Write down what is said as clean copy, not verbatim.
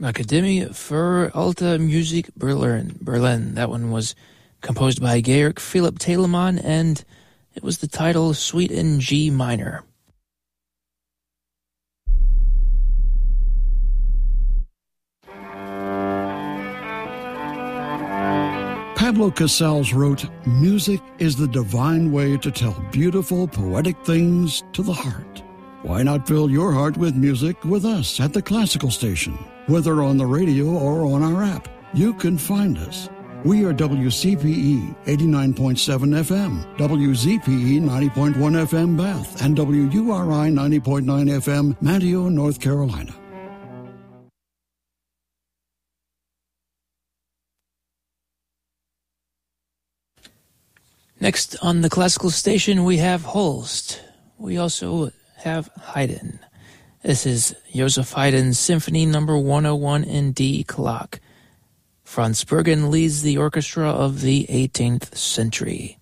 Akademie für Alte Musik Berlin. That one was composed by Georg Philipp Telemann, and it was the title Suite in G minor. Pablo Casals wrote, "Music is the divine way to tell beautiful, poetic things to the heart." Why not fill your heart with music with us at the Classical Station? Whether on the radio or on our app, you can find us. We are WCPE 89.7 FM, WZPE 90.1 FM Bath, and WURI 90.9 FM Manteo, North Carolina. Next on the Classical Station, we have Holst. We also have Haydn. This is Joseph Haydn's Symphony No. 101 in D Clock. Franz Bergen leads the orchestra of the 18th century.